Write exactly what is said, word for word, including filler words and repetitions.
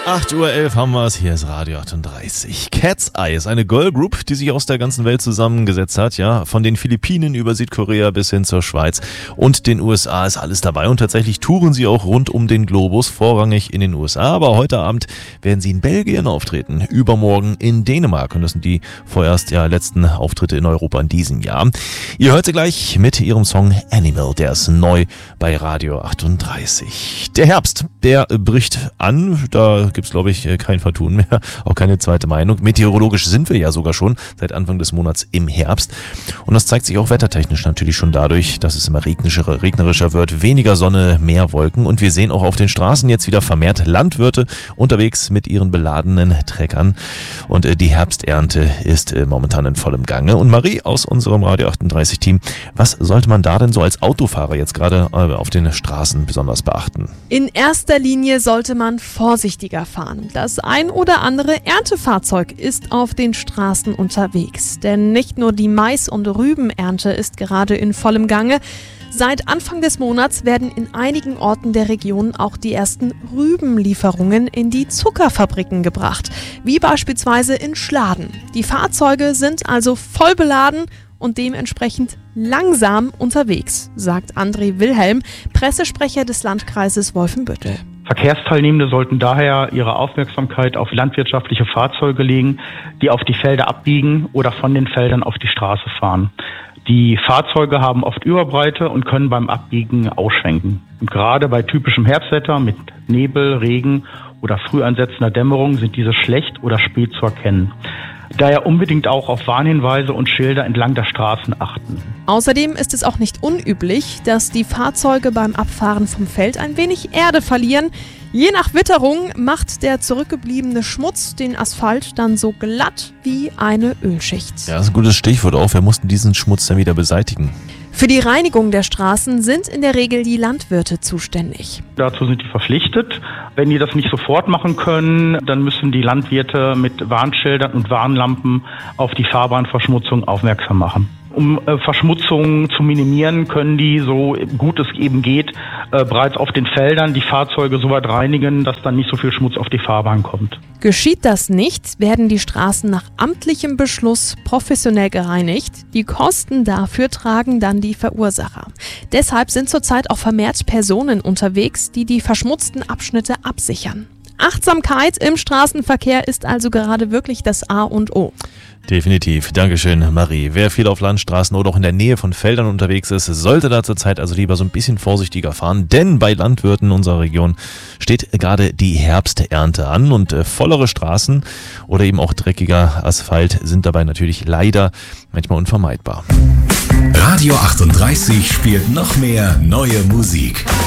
acht Uhr elf haben wir es, hier ist Radio achtunddreißig. Cat's Eye ist eine Girlgroup, die sich aus der ganzen Welt zusammengesetzt hat, ja, von den Philippinen über Südkorea bis hin zur Schweiz und den U S A ist alles dabei und tatsächlich touren sie auch rund um den Globus, vorrangig in den U S A, aber heute Abend werden sie in Belgien auftreten, übermorgen in Dänemark und das sind die vorerst ja letzten Auftritte in Europa in diesem Jahr. Ihr hört sie gleich mit ihrem Song Animal, der ist neu bei Radio achtunddreißig. Der Herbst, der bricht an, da gibt's glaube ich kein Vertun mehr, auch keine zweite Meinung. Meteorologisch sind wir ja sogar schon seit Anfang des Monats im Herbst und das zeigt sich auch wettertechnisch natürlich schon dadurch, dass es immer regnerischer, regnerischer wird, weniger Sonne, mehr Wolken und wir sehen auch auf den Straßen jetzt wieder vermehrt Landwirte unterwegs mit ihren beladenen Treckern und äh, die Herbsternte ist äh, momentan in vollem Gange. Und Marie aus unserem Radio achtunddreißig Team, was sollte man da denn so als Autofahrer jetzt gerade äh, auf den Straßen besonders beachten? In erster Linie sollte man vorsichtiger fahren. Das ein oder andere Erntefahrzeug ist auf den Straßen unterwegs. Denn nicht nur die Mais- und Rübenernte ist gerade in vollem Gange. Seit Anfang des Monats werden in einigen Orten der Region auch die ersten Rübenlieferungen in die Zuckerfabriken gebracht, wie beispielsweise in Schladen. Die Fahrzeuge sind also voll beladen und dementsprechend langsam unterwegs, sagt André Wilhelm, Pressesprecher des Landkreises Wolfenbüttel. Verkehrsteilnehmende sollten daher ihre Aufmerksamkeit auf landwirtschaftliche Fahrzeuge legen, die auf die Felder abbiegen oder von den Feldern auf die Straße fahren. Die Fahrzeuge haben oft Überbreite und können beim Abbiegen ausschwenken. Und gerade bei typischem Herbstwetter mit Nebel, Regen oder früh einsetzender Dämmerung sind diese schlecht oder spät zu erkennen. Daher unbedingt auch auf Warnhinweise und Schilder entlang der Straßen achten. Außerdem ist es auch nicht unüblich, dass die Fahrzeuge beim Abfahren vom Feld ein wenig Erde verlieren. Je nach Witterung macht der zurückgebliebene Schmutz den Asphalt dann so glatt wie eine Ölschicht. Ja, das ist ein gutes Stichwort auch. Wir mussten diesen Schmutz dann wieder beseitigen. Für die Reinigung der Straßen sind in der Regel die Landwirte zuständig. Dazu sind die verpflichtet. Wenn die das nicht sofort machen können, dann müssen die Landwirte mit Warnschildern und Warnlampen auf die Fahrbahnverschmutzung aufmerksam machen. Um äh, Verschmutzung zu minimieren, können die, so gut es eben geht, äh, bereits auf den Feldern die Fahrzeuge so weit reinigen, dass dann nicht so viel Schmutz auf die Fahrbahn kommt. Geschieht das nicht, werden die Straßen nach amtlichem Beschluss professionell gereinigt. Die Kosten dafür tragen dann die Verursacher. Deshalb sind zurzeit auch vermehrt Personen unterwegs, die die verschmutzten Abschnitte absichern. Achtsamkeit im Straßenverkehr ist also gerade wirklich das A und O. Definitiv. Dankeschön, Marie. Wer viel auf Landstraßen oder auch in der Nähe von Feldern unterwegs ist, sollte da zurzeit also lieber so ein bisschen vorsichtiger fahren, denn bei Landwirten unserer Region steht gerade die Herbsternte an und äh, vollere Straßen oder eben auch dreckiger Asphalt sind dabei natürlich leider manchmal unvermeidbar. Radio achtunddreißig spielt noch mehr neue Musik.